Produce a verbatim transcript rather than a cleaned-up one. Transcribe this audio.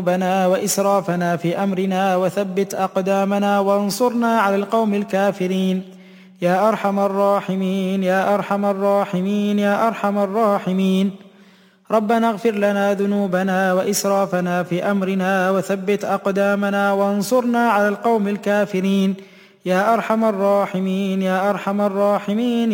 ذنوبنا وإسرافنا في أمرنا وثبت أقدامنا وانصرنا على القوم الكافرين يا أرحم الراحمين يا أرحم الراحمين يا أرحم الراحمين. ربنا اغفر لنا ذنوبنا وإسرافنا في أمرنا وثبت أقدامنا وانصرنا على القوم الكافرين يا أرحم الراحمين يا أرحم الراحمين.